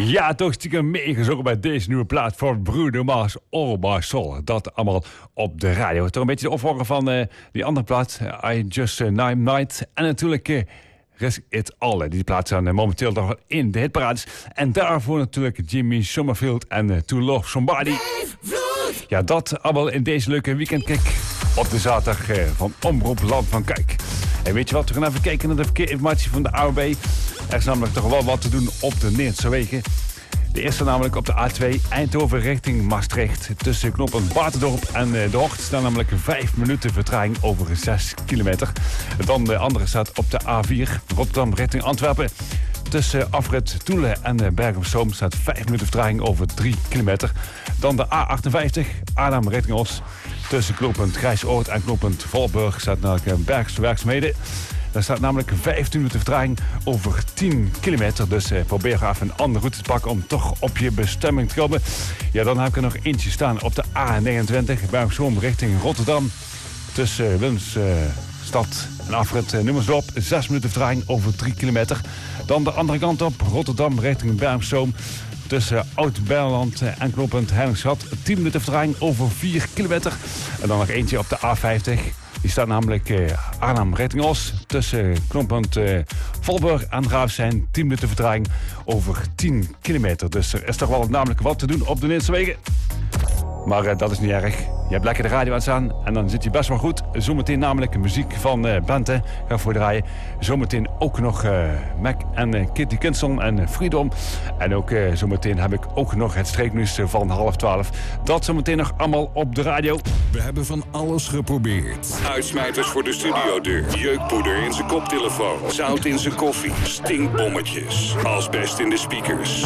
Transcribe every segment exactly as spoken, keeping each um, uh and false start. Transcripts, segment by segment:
Ja, toch stiekem meegezongen bij deze nieuwe plaat van Bruno Mars, All My Soul. Dat allemaal op de radio. Toch een beetje de opvolger van uh, die andere plaat, uh, I Just uh, Nine Night. En natuurlijk uh, Risk It All. Die plaat staan uh, momenteel nog in de hitparades. En daarvoor natuurlijk Jimmy Somerville en uh, To Love Somebody. Ja, dat allemaal in deze leuke weekendkick op de zaterdag uh, van Omroep Land van Kuik. En weet je wat, we gaan even kijken naar de verkeersinformatie van de A W B. Er is namelijk toch wel wat te doen op de Neertse wegen. De eerste namelijk op de A twee Eindhoven richting Maastricht. Tussen knooppunt Baterdorp en De Hocht staan namelijk vijf minuten vertraging over zes kilometer. Dan de andere staat op de A vier Rotterdam richting Antwerpen. Tussen afrit Toelen en Bergen-op-Zoom staat vijf minuten vertraging over drie kilometer. Dan de A achtenvijftig Arnhem richting Os. Tussen knooppunt Grijsoord en knooppunt Valburg staat namelijk bergswerkzaamheden. Daar staat namelijk vijftien minuten vertraging over tien kilometer. Dus eh, probeer even een andere route te pakken om toch op je bestemming te komen. Ja, dan heb ik er nog eentje staan op de A negenentwintig. Bergen-op-Zoom richting Rotterdam. Tussen uh, Willemstad en afrit uh, Nummersdorp. zes minuten vertraging over drie kilometer. Dan de andere kant op, Rotterdam richting Bergen-op-Zoom. Tussen Oud-Berland en knooppunt Heiligstad. tien minuten vertraging over vier kilometer. En dan nog eentje op de A vijftig. Die staat namelijk uh, Arnhem richting Os. Tussen knooppunt uh, Valburg en Raafsijn. tien minuten vertraging over tien kilometer. Dus er is toch wel namelijk wat te doen op de Nederlandse wegen. Maar uh, dat is niet erg. Je hebt lekker de radio aan staan en dan zit je best wel goed. Zometeen namelijk muziek van uh, Bente. Ga voor draaien. Zometeen ook nog uh, Mac en uh, Kitty Kinston en uh, Freedom. En ook uh, zometeen heb ik ook nog het streeknieuws van half twaalf. Dat zometeen nog allemaal op de radio. We hebben van alles geprobeerd. Uitsmijters voor de studiodeur. Jeukpoeder in zijn koptelefoon. Zout in zijn koffie. Stinkbommetjes. Asbest in de speakers.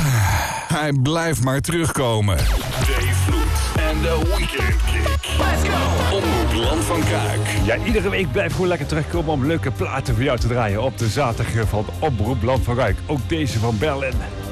Hij blijft maar terugkomen. Dave Vloed en de Weekend Kick. Let's go! Omroep Land van Kuik. Ja, iedere week blijf gewoon lekker terugkomen om leuke platen voor jou te draaien op de zaterdag van Omroep Land van Kuik. Ook deze van Berlin.